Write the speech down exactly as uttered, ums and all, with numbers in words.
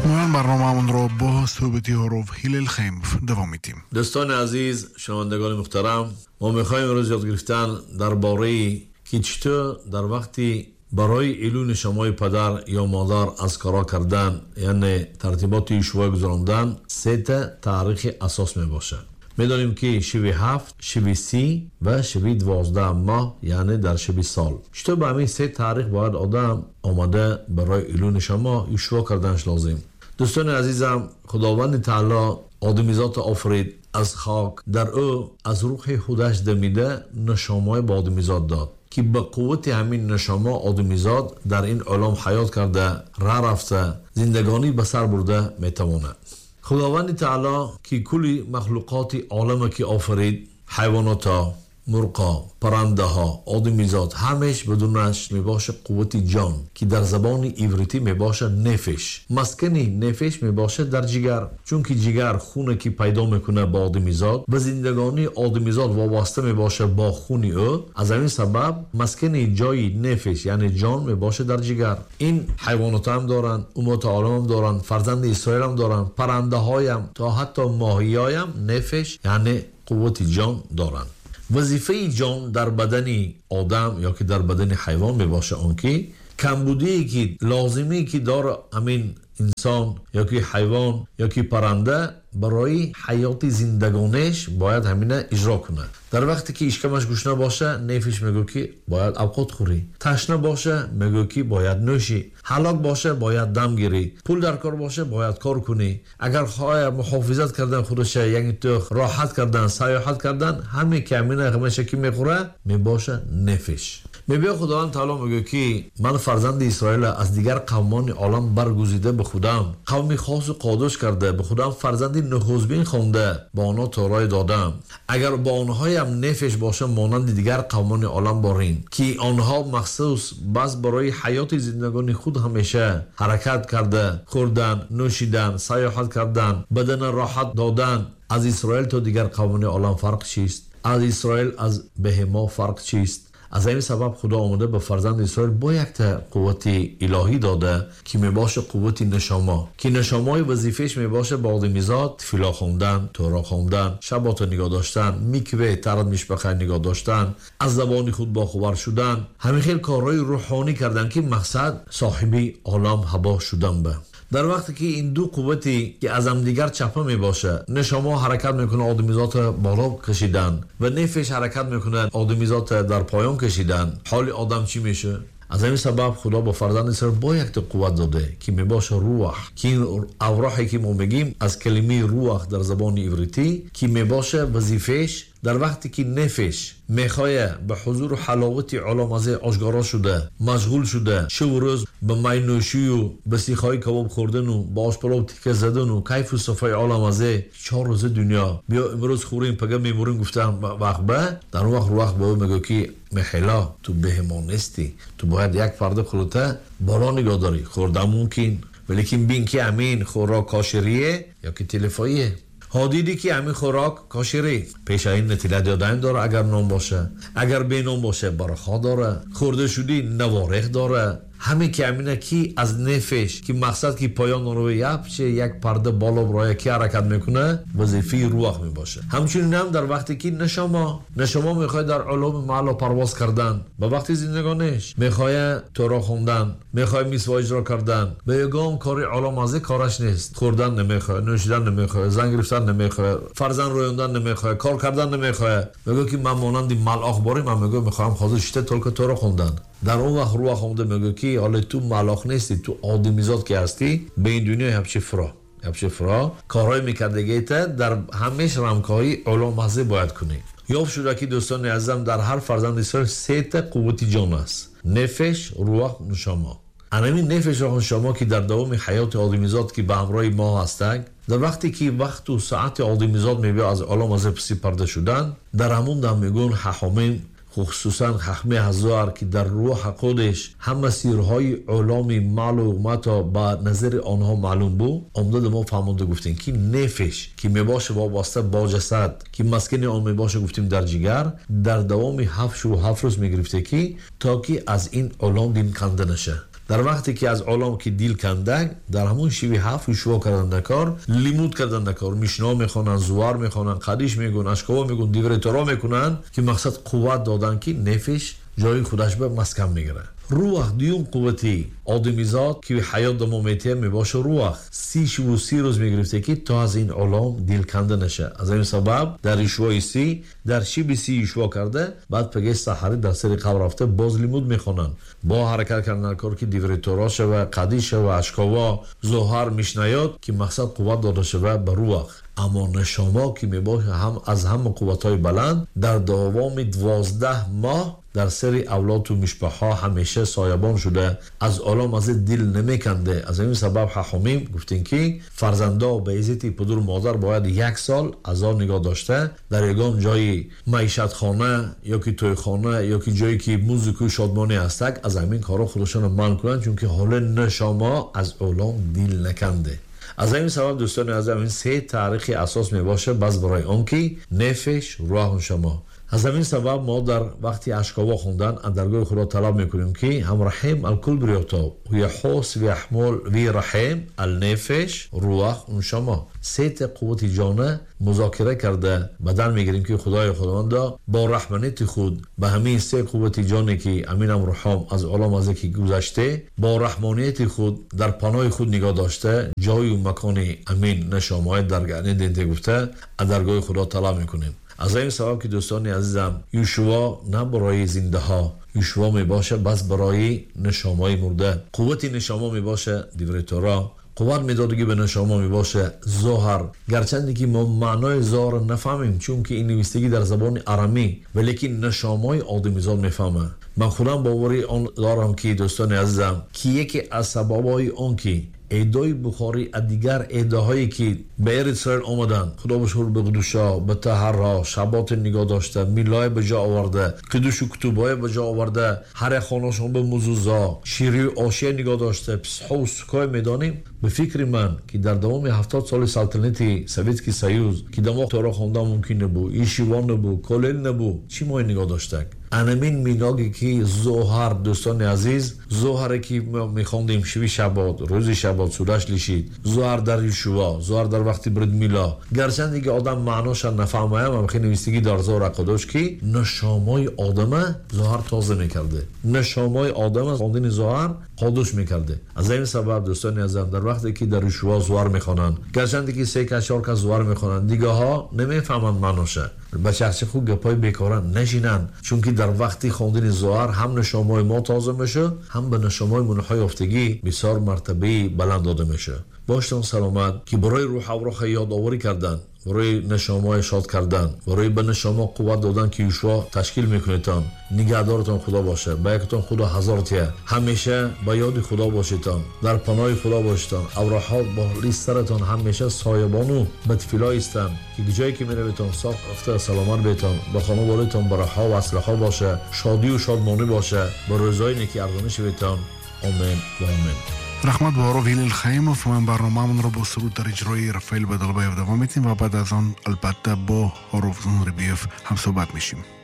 ما برنامه‌مون رو با صحبتی هروف هیلل خیمف دوام میدیم. دوستان عزیز، شنوندگان محترم، ما میخوایم امروز یاد گرفتن درباره که چطور در وقتی برای علون شمای پدر یا مادر از کارا کردن، یعنی ترتیبات ایشوای گذراندن، سه تا تاریخ اساس می باشه. میدونیم که شبی هفت، شبی سی و شبی دوازده ماه، یعنی در شبی سال. چطور به همین سه تاریخ باید آدم آماده برای علون شما ایشوا کردنش لازم. دوستان عزیزم، خداوند تعالی آدمیزاد آفرید از خاک، در او از روح خودش دمیده نشامای با آدمیزاد داد که به قوت همین نشما آدمیزاد در این عالم حیات کرده، راه رفته، زندگانی به سر برده میتونه. خداوند تعالی که کلی مخلوقات عالم که آفرید، حیوانات، مرغا، پرنده ها، آدمیزاد، همش بدونش میباشه قوت جان که در زبان عبریتی میباشه نفش. مسکنی نفش میباشه در جگر، چون که جگر خونه که پیدا میکنه با آدمیزاد و زندگانی آدمیزاد وابسته میباشه با خونی او. از همین سبب مسکنی جای نفش یعنی جان میباشه در جگر. این حیوانات هم دارن، امت عالم هم دارن، فرزند اسرائیل هم دارن، پرنده هایم تا حتی ماهی هایم نفش یعنی قوت جان دارن. وظیفه جان در بدن آدم یا که در بدن حیوان میباشه آنکه کمبودی که لازمی که داره همین انسان یا که حیوان یا که پرنده برای حیات زندگانش باید همینه اجرا کنه. در وقتی که اشکمش گوشنه باشه، نفش میگه که باید اوقات خوری، تشنه باشه میگه که باید نوشی، هلاک باشه باید دم گیری، پول در کار باشه باید کار کنی. اگر خواهی محافظت کردن خودش، یعنی تو راحت کردن، سیاحت کردن، همه که همینه غمشه که میخوره میباشه نفش. میبیه خداوند تعالی میگه که من فرزند اسرائیل از دیگر قومان عالم برگزیده به خودم، قومی خاص و قادش کرده، به خودم فرزندی نخوزبین خونده، با آنها تورای دادم. اگر با آنها هم نفش باشه مانند دیگر قومان عالم بارین که آنها مخصوص بس برای حیات زندگانی خود همیشه حرکت کرده، خوردن، نوشیدن، سیاحت کردن، بدن راحت دادن. از اسرائیل تا دیگر قومان عالم فرق چیست؟ از اسرائیل از بهما فرق چیست؟ از این سبب خدا آمده به فرزند اسرائیل با یک تا قوت الهی داده که میباشه قوت نشما، که نشمای وظیفهش میباشه با آدمیزاد تفیلا خوندن، تورا خوندن، شبات نگاه داشتن، میکوه ترد میشبخه نگاه داشتن، از زبان خود باخبر شدن، همین خیلی کارهای روحانی کردن که مقصد صاحبی عالم هبا شدن به. در وقتی که این دو قوتی که از هم دیگر چپه می باشه، نشما حرکت میکنه آدمیزات بالا کشیدن و نفش حرکت میکنه آدمیزات در پایان کشیدن، حال آدم چی میشه؟ از همین سبب خدا با فرزند اسرائیل با یک قوت داده که میباشه روح، که این اوراحی که ما میگیم از کلمه روح در زبان عبریتی که میباشه وظیفهش در وقتی که نفش میخواه به حضور و حلاوت عالم از آشکارا شده، مشغول شده، شب و روز به می نوشی و به سیخای کباب خوردن و با آش پلو تیکه زدن و کیف و صفای عالم از چهار روز دنیا بیا امروز خوریم پگه میموریم گفتم وقت به در وقت رو وقت به او میگه که میخیلا تو بهمان نیستی، تو باید یک فرد خلوته بالا نگاه داری. خوردن ممکن ولیکن بین که امین خوراک کاشریه یا که تلفاییه. ها دیدی که همین خوراک کاشری پیش این نتیله دادن داره، اگر نام باشه، اگر بی نام باشه برخا داره، خورده شدی نوارخ داره. همین که همینه که از نفش که مقصد که پایان رو یپشه یک پرده بالا برای که حرکت میکنه وظیفه روح میباشه. همچنین هم در وقتی که نشما نشما میخواد در علوم معلا پرواز کردن، به وقتی زندگانش میخواد تورا خوندن، میخواد میسوا اجرا کردن، به یگام کاری علم از کارش نیست. خوردن نمیخواد، نوشیدن نمیخواد، زن گرفتن نمیخواد، فرزند رویاندن نمیخواد، کار کردن نمیخواد. میگه که من مانند ملاخ باری من میگم میخوام خودش شته تولک تورا خوندن. در اون وقت روح خونده میگه که حالا تو ملاخ نیستی، تو آدمیزاد که هستی به این دنیا همچه فرا همچه فرا کارهای میکردگیته در همیش رمکایی علوم مزه باید کنی. یاب شده که دوستان عزیزم در هر فرزند اسرائیل سه تا قوت جان است: نفش، روح، نشما. همین نفش و نشما که در دوام حیات آدمیزاد که به همراه ما هستند، در وقتی که وقت و ساعت آدمیزاد میبینه از علوم مزه پسی پرده شدن، در همون دم میگن حاکمین خصوصا حکمه هزار که در روح خودش همه سیرهای علومی معلومات با نظر آنها معلوم بود، آمده ما فهمونده گفتیم که نفش که میباشه وابسته با جسد که مسکن آن میباشه گفتیم در جگر، در دوام هفت و هفت روز میگرفته که تا که از این علوم دین کنده نشه. در وقتی که از عالم که دیل کندک در همون شیوه حرف یشوا کردن کار لیمود کردن کار میشنا میخونن زوار میخونن قدیش میگن اشکوا میگن دیور تورا میکنن که مقصد قوت دادن که نفش جای خودش به مسکن میگیره. روح دیون قوتی آدمیزاد که حیات دمومیته میباشه روح سی شب و سی روز میگرفته که تا از این عالم دیل کنده نشه. از این سبب در یشوای سی در شب سی یشوا کرده بعد پگه سحری در سری قبر رفته باز لیمود میخونن با حرکت کردن کار که دیور تورا شوه قدیش شوه اشکوا زهر میشنیاد که مقصد قوت داده شوه به روح. اما نشما که میباشه هم از هم قوتای بلند در دوام دوازده ماه در سری اولاد و مشبه ها همیشه سایبان شده از عالم از دل نمیکنده. از این سبب حکمیم گفتین که فرزندا به عزت پدر مادر باید یک سال از آن نگاه داشته در یگان جای معیشت خانه یا که توی خانه یا که جایی که موزیک و شادمانی هستک از همین کارا خودشون منع کنن چون که حال نشما از عالم دل نکنده. از این سبب دوستان عزیز این سه تاریخی اساس می باشه باز برای اون که نفش روح شما. از این سبب ما در وقتی اشکوا خوندن اندرگاه خدا طلب میکنیم که هم رحم الکل بریوتا و یحوس و احمال و رحم النفش روح شما سه قوت جانه مذاکره کرده بدن میگیریم که خدای خداوند با رحمانیت خود به همین سه قوت جانی که امین هم روحام از عالم از که گذشته با رحمانیت خود در پناه خود نگاه داشته جای و مکان امین نشامای درگاه دینده گفته اندرگاه خدا طلب میکنیم. از این سبب که دوستان عزیزم یشوا نه برای زنده ها یشوا می باشه بس برای نشامای مرده. قوت نشاما می باشه دیور تورا قوت میدادگی به نشاما می باشه ظاهر گرچندی که ما معنای ظاهر نفهمیم چون که این نویسندگی در زبان آرامی ولیکن نشامای آدمیزاد میفهمه. من خودم باوری آن دارم که دوستان عزیزم که یکی از سببای آن که ایدای بخاری دیگر ایداهایی که به اسرائیل آمدن خدا بشور به قدوشا به طهرها شبات نگاه داشته میلای به جا آورده قدوش و کتوبای به جا آورده هر خانهشون به موزوزا شیری آشیه نگاه داشته پسحا و سکای میدانیم. به فکر من که در دوام هفتاد سال سلطنتی سویتسکی سیوز که دماغ تورا خوندن ممکن نبود ایشیوان نبود کلیل نبود چی مای نگاه داشته انمین میناگی که زوهر دوستان عزیز زوهر که میخوندیم شوی شبات روزی شبات سودش لیشید زوهر در یشوا زوهر در وقتی برد میلا گرچند دیگه آدم معناش نفهمه هم خیلی نویسندگی در زوهر قدوش که نشامای آدمه زوهر تازه میکرده نشامای آدمه خوندین زوهر قدوش میکرده. از این سبب دوستان عزیز در وقتی که در یشوا زوهر میخونن گرچند دیگه سه کشار که زوهر میخونن دیگه ها نمیفهمن معناشه بچه خوب گپای بیکارن نشینن چون که در وقتی خوندن زوهر هم نشامای ما تازه میشه هم به نشامای منهای افتگی بسیار مرتبه بلند داده میشه. باشتون سلامت که برای روح و روح یادآوری کردن برای نشامای شاد کردن برای به نشاما قوت دادن که یشوا تشکیل میکنیتان نگهدارتان خدا باشه با یکتان خدا هزارتیه همیشه با یاد خدا باشیتان در پناه خدا باشیتان اوراحات با لیسترتان همیشه سایبانو بدفیلای استن که جایی که میرویتان صاف افته سلامت بیتان با خانواده‌تان برها و اصلها باشه شادی و شادمانی باشه با روزای نیکی ارزانی شویتان آمین و آمین. رحمت با هاروف هلیل خیموف من برنامه‌مون رو با سرود در اجرای رفایل بدلبایف دوام میتیم و بعد از آن البته با هاروف زنربیف هم صحبت میشیم.